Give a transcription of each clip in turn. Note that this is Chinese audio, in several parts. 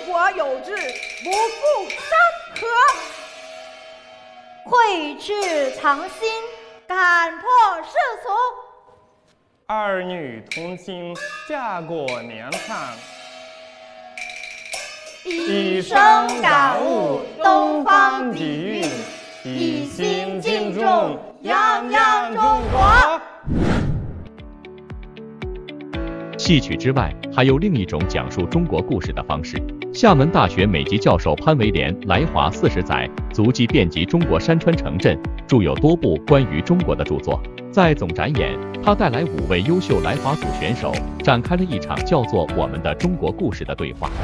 国有志，不负山河。 绘制藏心，感破世俗。 儿女同心，家国年长。 一生感悟东方底蕴，一心敬重泱泱中国。 戏曲之外，还有另一种讲述中国故事的方式。厦门大学美籍教授潘维廉来华40载，足迹遍及中国山川城镇，著有多部关于中国的著作。在总展演，他带来5位优秀来华组选手，展开了一场叫做《我们的中国故事》的对话。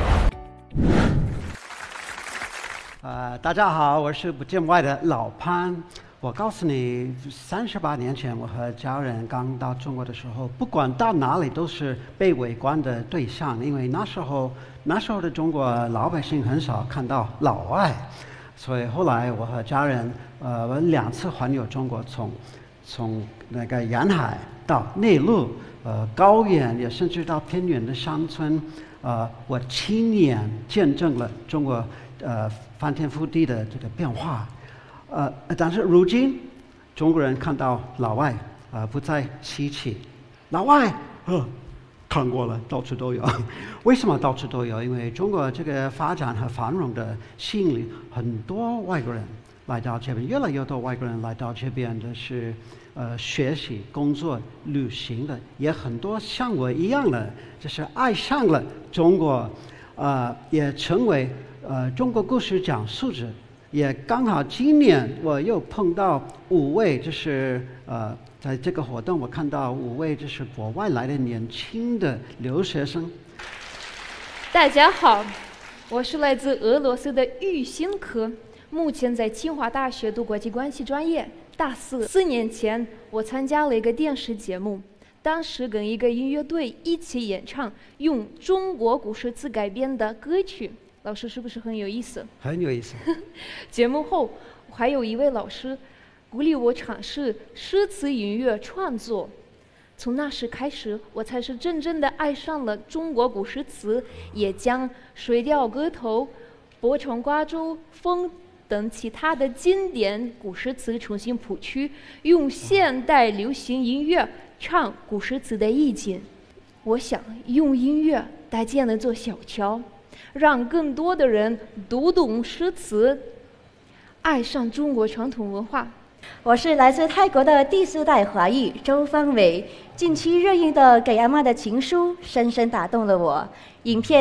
大家好，我是不见外的老潘。我告诉你，38年前我和家人刚到中国的时候，不管到哪里都是被围观的对象，因为那时候的中国老百姓很少看到老外，所以后来我和家人我2次环游中国，从那个沿海到内陆，高原也甚至到偏远的乡村，我亲眼见证了中国翻天覆地的这个变化。但是如今中国人看到老外不再稀奇，老外看过了，到处都有。为什么到处都有？因为中国这个发展和繁荣的吸引力，很多外国人来到这边，越来越多外国人来到这边的是学习、工作、旅行的，也很多像我一样的，就是爱上了中国，也成为中国故事讲述者。也刚好今年我又碰到5位，就是在这个活动我看到5位就是国外来的年轻的留学生。 大家好，我是来自俄罗斯的玉新科，目前在清华大学读国际关系专业，大4。4年前我参加了一个电视节目，当时跟一个音乐队一起演唱用中国古诗词改编的歌曲。老师是不是很有意思？ 很有意思。 节目后还有一位老师鼓励我尝试诗词音乐创作，从那时开始，我才是真正的爱上了中国古诗词，也将《水调歌头》《泊船瓜洲风》等其他的经典古诗词重新谱曲，用现代流行音乐唱古诗词的意境。我想用音乐搭建了座小桥，让更多的人读懂诗词，爱上中国传统文化。 我是来自泰国的第4代华裔周方伟，近期热映的《给阿妈的情书》深深打动了我。影片